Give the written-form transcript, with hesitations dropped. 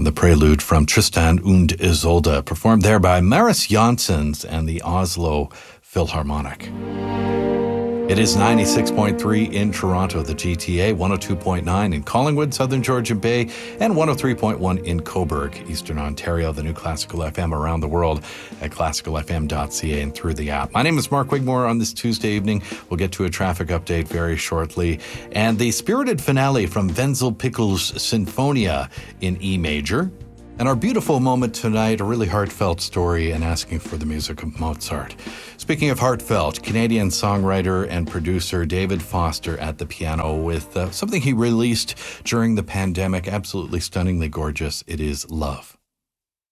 The prelude from Tristan und Isolde, performed there by Marius Janssens and the Oslo Philharmonic. It is 96.3 in Toronto, the GTA, 102.9 in Collingwood, Southern Georgian Bay, and 103.1 in Cobourg, Eastern Ontario, the new Classical FM around the world at classicalfm.ca and through the app. My name is Mark Wigmore. On this Tuesday evening, we'll get to a traffic update very shortly. And the spirited finale from Wenzel Pichkel's Sinfonia in E major. And our beautiful moment tonight, a really heartfelt story and asking for the music of Mozart. Speaking of heartfelt, Canadian songwriter and producer David Foster at the piano with something he released during the pandemic, absolutely stunningly gorgeous. It is Love.